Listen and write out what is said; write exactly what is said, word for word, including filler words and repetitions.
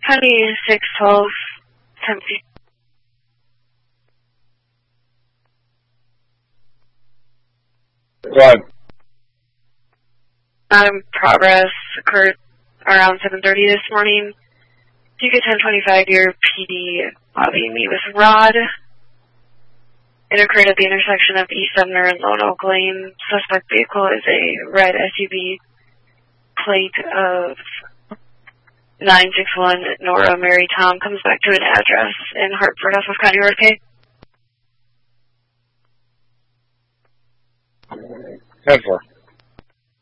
County six twelve, ten feet. Right. Um, progress occurred around seven thirty this morning. You get ten twenty-five, your P D lobby meet with Rod. It occurred at the intersection of East Sumner and Lone Oak Lane. Suspect vehicle is a red S U V, plate of nine six one Nora Mary Tom. Comes back to an address in Hartford off of County Road K. ten four.